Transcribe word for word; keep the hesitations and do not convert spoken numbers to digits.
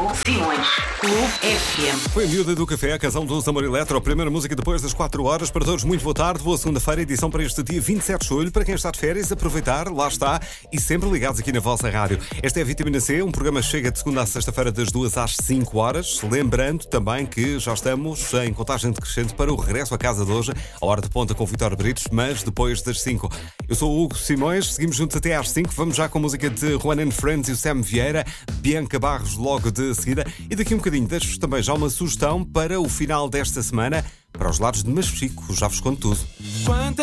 com Simões. Clube F M. Foi a Miúda do Café, a canção do Amor Eletro, a primeira música depois das quatro horas. Para todos, muito boa tarde. Boa segunda-feira, edição para este dia vinte e sete de julho. Para quem está de férias, aproveitar, lá está, e sempre ligados aqui na vossa rádio. Esta é a Vitamina C, um programa que chega de segunda a sexta-feira das duas às cinco horas. Lembrando também que já estamos em contagem decrescente para o regresso à casa de hoje, à hora de ponta com Vitória Britos, mas depois das cinco. Eu sou o Hugo Simões, seguimos juntos até às cinco. Vamos já com a música de Juan and Friends e o Sam Vieira, Bianca Barros logo de seguida. E daqui a um bocadinho deixo-vos também já uma sugestão para o final desta semana, para os lados de Masfico. Já vos conto tudo.